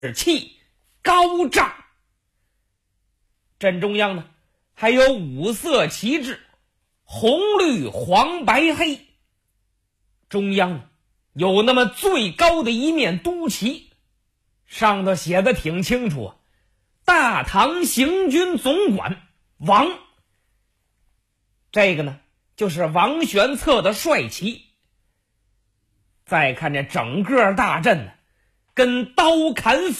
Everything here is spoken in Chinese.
气高涨。阵中央呢，还有五色旗帜，红绿黄白黑。中央呢，有那么最高的一面都旗，上头写的挺清楚啊，大唐行军总管王。这个呢，就是王玄策的帅旗。再看这整个大阵呢，跟刀砍